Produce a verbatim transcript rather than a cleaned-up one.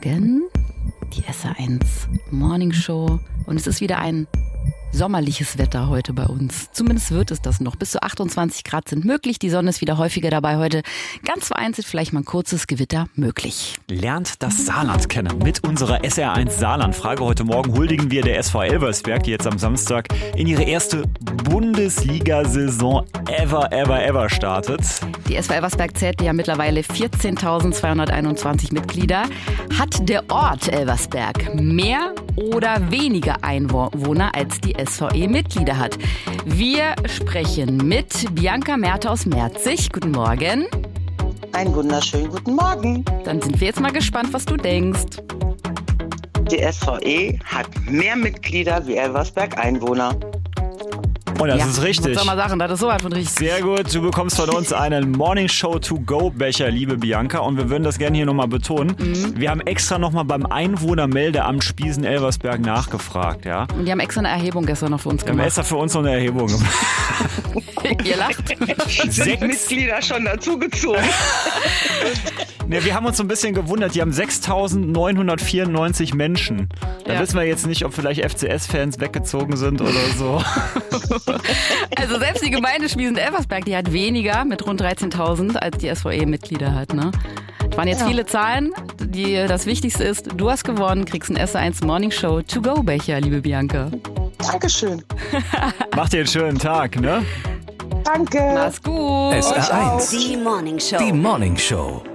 Morgen. Die S R eins Morning Show. Und es ist wieder ein sommerliches Wetter heute bei uns. Zumindest wird es das noch. Bis zu achtundzwanzig Grad sind möglich. Die Sonne ist wieder häufiger dabei heute. Ganz vereinzelt vielleicht mal ein kurzes Gewitter möglich. Lernt das Saarland kennen. Mit unserer S R eins Saarland-Frage heute Morgen huldigen wir der S V Elversberg, die jetzt am Samstag in ihre erste Bundesliga-Saison ever, ever, ever startet. Die S V Elversberg zählt ja mittlerweile vierzehntausendzweihunderteinundzwanzig Mitglieder. Hat der Ort Elversberg mehr oder weniger Einwohner als die S V E Mitglieder hat? Wir sprechen mit Bianca Merte aus Merzig. Guten Morgen. Einen wunderschönen guten Morgen. Dann sind wir jetzt mal gespannt, was du denkst. Die S V E hat mehr Mitglieder wie Elversberg Einwohner. Und das ja, ist richtig. Was soll man sagen, das ist so weit von richtig. Sehr gut, du bekommst von uns einen Morning Show to go Becher, liebe Bianca. Und wir würden das gerne hier nochmal betonen. Mhm. Wir haben extra nochmal beim Einwohnermeldeamt Spiesen-Elversberg nachgefragt. Ja? Und die haben extra eine Erhebung gestern noch für uns gemacht. Wir gemacht. haben extra für uns noch eine Erhebung gemacht. Ihr lacht. Sind Mitglieder schon dazugezogen? Ne, wir haben uns so ein bisschen gewundert. Die haben sechstausendneunhundertvierundneunzig Menschen. Da ja. wissen wir jetzt nicht, ob vielleicht F C S-Fans weggezogen sind oder so. Also selbst die Gemeinde Spiesen-Elversberg, die hat weniger mit rund dreizehntausend, als die S V E-Mitglieder hat. Ne? Das waren jetzt ja. viele Zahlen. Die, das Wichtigste ist, du hast gewonnen, kriegst einen S R eins Morning Show to go Becher, liebe Bianca. Dankeschön. Mach dir einen schönen Tag, ne? Danke. Mach's gut. S R eins. Die Morning Show. Die Morning Show.